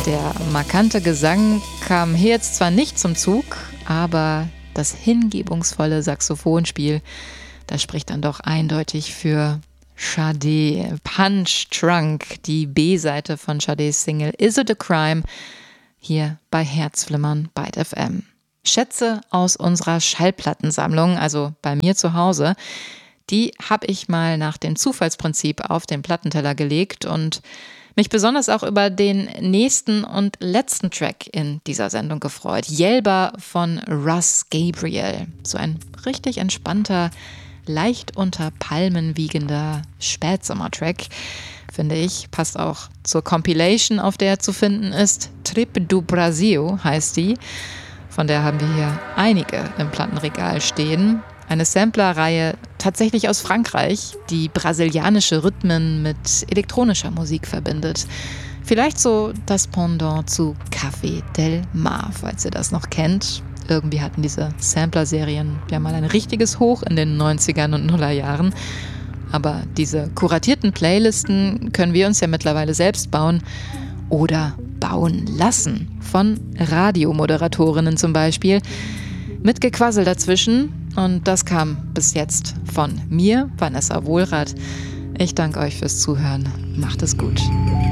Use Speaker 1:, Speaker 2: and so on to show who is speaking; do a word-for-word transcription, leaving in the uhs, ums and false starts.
Speaker 1: Der markante Gesang kam hier jetzt zwar nicht zum Zug, aber das hingebungsvolle Saxophonspiel, das spricht dann doch eindeutig für Sade. Punch Drunk, die B-Seite von Sades Single Is It a Crime, hier bei Herzflimmern Byte F M. Schätze aus unserer Schallplattensammlung, also bei mir zu Hause, die habe ich mal nach dem Zufallsprinzip auf den Plattenteller gelegt und mich besonders auch über den nächsten und letzten Track in dieser Sendung gefreut. Yelba von Russ Gabriel. So ein richtig entspannter, leicht unter Palmen wiegender Spätsommertrack, finde ich. Passt auch zur Compilation, auf der er zu finden ist. Trip do Brasil heißt die. Von der haben wir hier einige im Plattenregal stehen. Eine Samplerreihe tatsächlich aus Frankreich, die brasilianische Rhythmen mit elektronischer Musik verbindet. Vielleicht so das Pendant zu Café del Mar, falls ihr das noch kennt. Irgendwie hatten diese Sampler-Serien ja mal ein richtiges Hoch in den neunzigern und Nullerjahren. Aber diese kuratierten Playlisten können wir uns ja mittlerweile selbst bauen oder bauen lassen. Von Radiomoderatorinnen zum Beispiel. Mit Gequassel dazwischen. Und das kam bis jetzt von mir, Vanessa Wohlrath. Ich danke euch fürs Zuhören. Macht es gut.